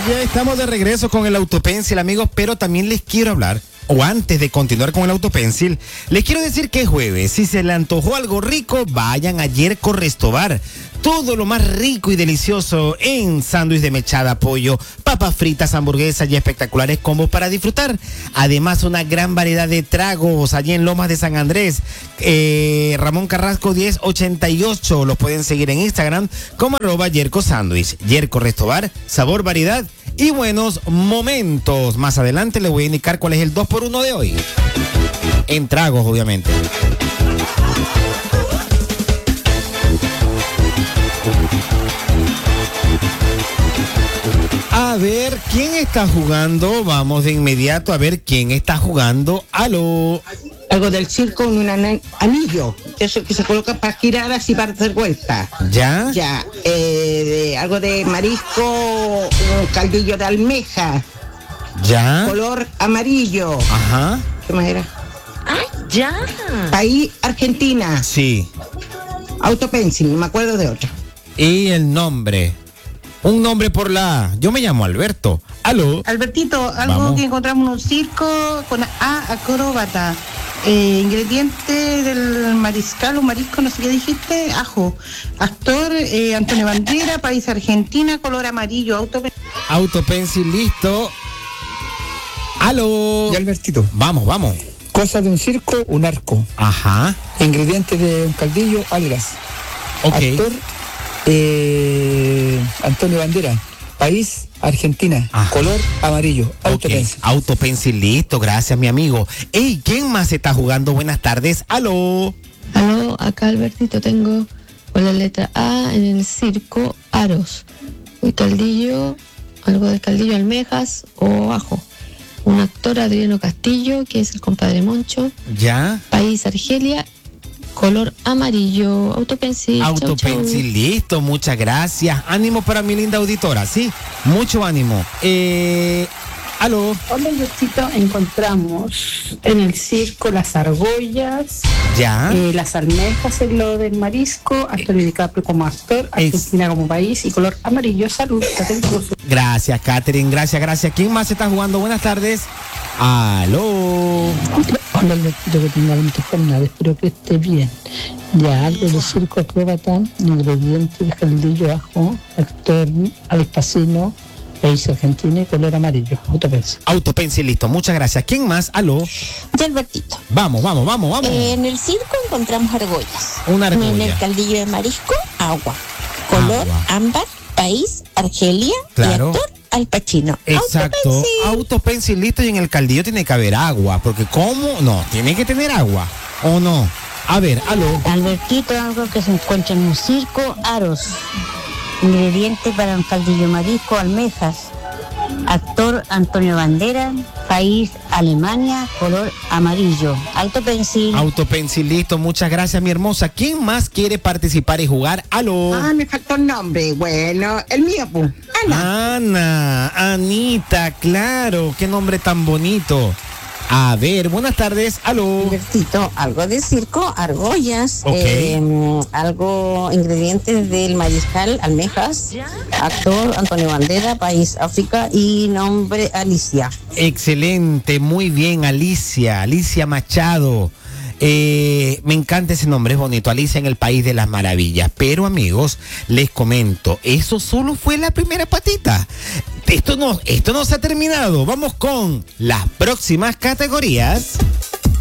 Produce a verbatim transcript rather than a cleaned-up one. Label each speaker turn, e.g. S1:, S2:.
S1: ya estamos de regreso con el Autopencil, amigos, pero también les quiero hablar, o antes de continuar con el Autopencil, les quiero decir que es jueves. Si se le antojó algo rico, vayan a Yerko Restobar. Todo lo más rico y delicioso en sándwich de mechada, pollo, papas fritas, hamburguesas y espectaculares combos para disfrutar. Además, una gran variedad de tragos allí en Lomas de San Andrés. Eh, Ramón Carrasco diez ochenta y ocho. Los pueden seguir en Instagram como arroba Yerko Sándwich. Yerko Restobar, sabor, variedad y buenos momentos. Más adelante les voy a indicar cuál es el dos por uno de hoy. En tragos, obviamente. A ver, ¿quién está jugando? Vamos de inmediato a ver quién está jugando. ¡Aló!
S2: Algo del circo, un ana- anillo. Eso que se coloca para girar así para hacer vuelta.
S1: ¿Ya?
S2: Ya. Eh, de- algo de marisco, un caldillo de almeja.
S1: ¿Ya?
S2: Color amarillo.
S1: Ajá.
S2: ¿Qué más era?
S3: ¡Ay, ya!
S2: País, Argentina.
S1: Sí.
S2: Autopencil, no me acuerdo de otro.
S1: Y el nombre. Un nombre por la A. Yo me llamo Alberto. ¿Aló?
S4: Albertito, algo
S1: Vamos.
S4: que encontramos en un circo con A, acróbata. Eh, ingrediente del mariscal o marisco, no sé qué dijiste, ajo. Actor, eh, Antonio Bandera, país Argentina, color amarillo, auto.
S1: Autopencil listo. ¿Aló?
S5: Y Albertito,
S1: Vamos, vamos.
S5: cosa de un circo, un arco.
S1: Ajá.
S5: Ingredientes de un caldillo, algas.
S1: Ok.
S5: Actor, eh, Antonio Bandera. País, Argentina.
S1: Ajá.
S5: Color, amarillo.
S1: Ok,
S5: Autopencil.
S1: Autopencil listo, gracias mi amigo. Ey, ¿quién más está jugando? Buenas tardes, aló.
S6: Aló, acá Albertito, tengo con la letra A en el circo aros. Un caldillo, algo de caldillo, almejas o ajo. Un actor, Adriano Castillo, que es el compadre Moncho.
S1: ¿Ya?
S6: País Argelia, color amarillo. Autopencil. chau, chau.
S1: Autopencil listo, muchas gracias. Ánimo para mi linda auditora, sí, mucho ánimo. Eh, aló.
S7: Hola, Albertito, encontramos en el circo las argollas,
S1: ¿Ya?
S7: eh, las almejas en lo del marisco, Antonio DiCaprio como actor,
S1: Es-
S7: Argentina como país y color amarillo. Salud, atentos.
S1: Gracias, Katherine, gracias, gracias. ¿Quién más está jugando? Buenas tardes. Aló.
S8: Hola, Albertito, que tenga muchas jornadas, espero que esté bien. Ya, algo de circo acróbata, ingredientes, caldillo, ajo, actor, alpacino, país Argentina y color amarillo. Autopencil.
S1: Autopencil listo, muchas gracias. ¿Quién más? Aló.
S3: Ya, Albertito.
S1: Vamos, vamos, vamos, vamos.
S3: Eh, en el circo encontramos argollas.
S1: Una argolla.
S3: En el caldillo de marisco, agua. Color
S1: Agua.
S3: ámbar, país Argelia
S1: Claro.
S3: y actor Al Pacino.
S1: Exacto.
S3: Autopencil.
S1: Autopencil listo y en el caldillo tiene que haber agua, porque ¿cómo? No, tiene que tener agua, ¿o no? A ver, aló.
S9: Albertito, algo que se encuentra en un circo, aros. Ingredientes para un caldillo marisco, almejas. Actor Antonio Bandera, país Alemania, color amarillo. Autopencil.
S1: Autopencil listo, muchas gracias, mi hermosa. ¿Quién más quiere participar y jugar? Aló.
S2: Ah, me faltó el nombre. Bueno, el mío, pues. Ana.
S1: Ana, Anita, claro, qué nombre tan bonito. A ver, buenas tardes, aló.
S3: Albertito, algo de circo, argollas,
S1: Ok.
S3: eh, algo, ingredientes del mariscal, almejas, actor Antonio Bandera, país África y nombre Alicia.
S1: Excelente, muy bien, Alicia, Alicia Machado. Eh, me encanta ese nombre, es bonito, Alicia en el País de las Maravillas. Pero amigos, les comento, eso solo fue la primera patita. Esto no, esto no se ha terminado. Vamos con las próximas categorías.